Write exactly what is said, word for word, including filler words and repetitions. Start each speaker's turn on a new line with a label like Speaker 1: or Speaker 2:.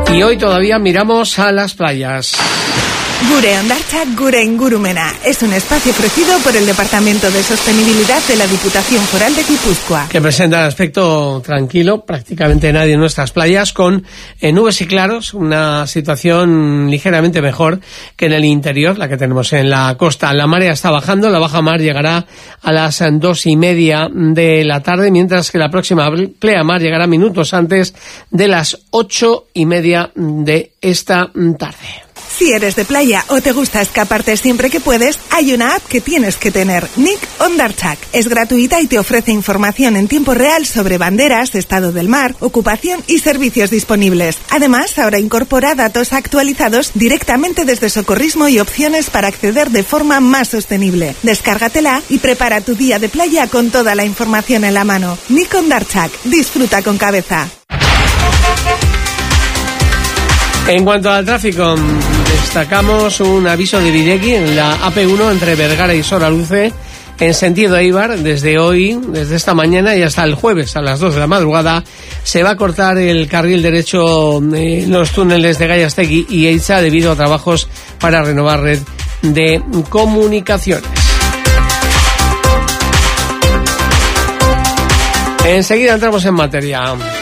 Speaker 1: Y hoy todavía miramos a las playas.
Speaker 2: Gure Hondartzak Gure Ingurumena es un espacio ofrecido por el Departamento de Sostenibilidad de la Diputación Foral de Guipúzcoa,
Speaker 1: que presenta el aspecto tranquilo, prácticamente nadie en nuestras playas, con eh, nubes y claros, una situación ligeramente mejor que en el interior, la que tenemos en la costa. La marea está bajando, la baja mar llegará a las dos y media de la tarde, mientras que la próxima pleamar llegará minutos antes de las ocho y media de esta tarde.
Speaker 2: Si eres de playa o te gusta escaparte siempre que puedes, hay una app que tienes que tener, Nik Hondartzak. Es gratuita y te ofrece información en tiempo real sobre banderas, estado del mar, ocupación y servicios disponibles. Además, ahora incorpora datos actualizados directamente desde Socorrismo y opciones para acceder de forma más sostenible. Descárgatela y prepara tu día de playa con toda la información en la mano. Nik Hondartzak, disfruta con cabeza.
Speaker 1: En cuanto al tráfico, destacamos un aviso de Bidegui en la A P uno entre Vergara y Soraluce en sentido Eibar. Desde hoy, desde esta mañana y hasta el jueves a las dos de la madrugada, se va a cortar el carril derecho en los túneles de Gallastegui y Eiza debido a trabajos para renovar red de comunicaciones. Enseguida entramos en materia.